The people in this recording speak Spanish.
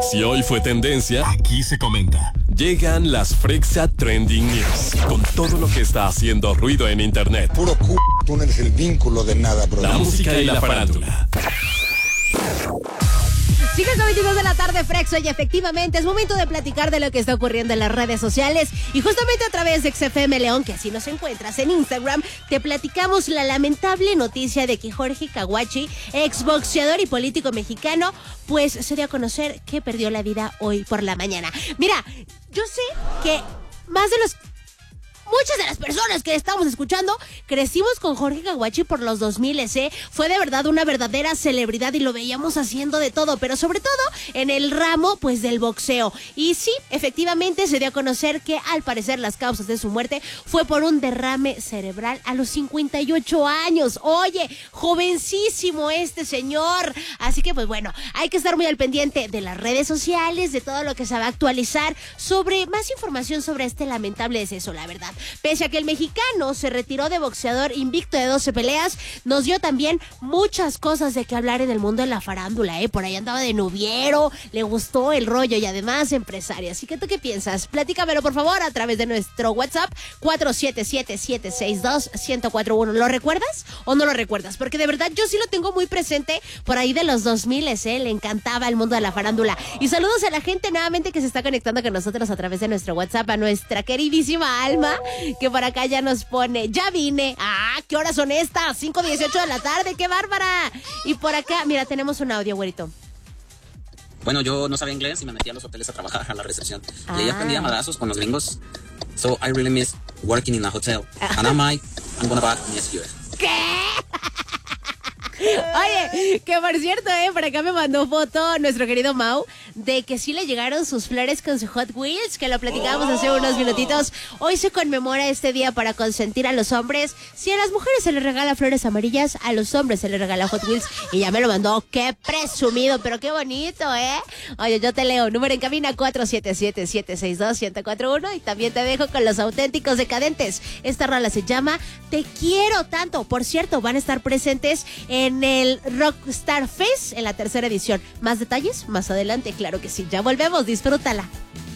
Si hoy fue tendencia, aquí se comenta. Llegan las Frexa Trending News, con todo lo que está haciendo ruido en internet. Puro tú no eres el vínculo de nada, bro. La música y la farándula. Sigue las 22 de la tarde, Frexo, y efectivamente es momento de platicar de lo que está ocurriendo en las redes sociales. Y justamente a través de XFM León, que así nos encuentras en Instagram, te platicamos la lamentable noticia de que Jorge Caguachi, exboxeador y político mexicano, pues se dio a conocer que perdió la vida hoy por la mañana. Mira, yo sé que muchas de las personas que estamos escuchando crecimos con Jorge Caguachi por los 2000, fue de verdad una verdadera celebridad y lo veíamos haciendo de todo, pero sobre todo en el ramo pues del boxeo. Y sí, efectivamente se dio a conocer que al parecer las causas de su muerte fue por un derrame cerebral a los 58 años. Oye, jovencísimo este señor. Así que pues bueno, hay que estar muy al pendiente de las redes sociales, de todo lo que se va a actualizar sobre más información sobre este lamentable deceso, la verdad. Pese a que el mexicano se retiró de boxeador invicto de 12 peleas, nos dio también muchas cosas de qué hablar en el mundo de la farándula, Por ahí andaba de noviero, le gustó el rollo y además empresaria. Así que, ¿tú qué piensas? Platícamelo, por favor, a través de nuestro WhatsApp, 477-762-1041. ¿Lo recuerdas o no lo recuerdas? Porque de verdad yo sí lo tengo muy presente por ahí de los 2000, Le encantaba el mundo de la farándula. Y saludos a la gente nuevamente que se está conectando con nosotros a través de nuestro WhatsApp, a nuestra queridísima Alma, que por acá ya nos pone, ya vine. ¿Qué horas son estas? 5:18 de la tarde, ¡qué bárbara! Y por acá, mira, tenemos un audio, güerito. Bueno, yo no sabía inglés y me metí a los hoteles a trabajar a la recepción. Y ahí aprendí a madrazos con los gringos. So I really miss working in a hotel. And I'm gonna back next year. ¿Qué? Oye, que por cierto, por acá me mandó foto nuestro querido Mau de que sí le llegaron sus flores con su Hot Wheels, que lo platicábamos hace unos minutitos. Hoy se conmemora este día para consentir a los hombres. Si a las mujeres se les regala flores amarillas, a los hombres se les regala Hot Wheels. Y ya me lo mandó, qué presumido, pero qué bonito, Oye, yo te leo, número en cabina 477-762-1041, y también te dejo con los auténticos decadentes. Esta rola se llama Te Quiero Tanto. Por cierto, van a estar presentes en el Rockstar Fest en la 3ª edición. Más detalles más adelante, claro que sí. Ya volvemos, disfrútala.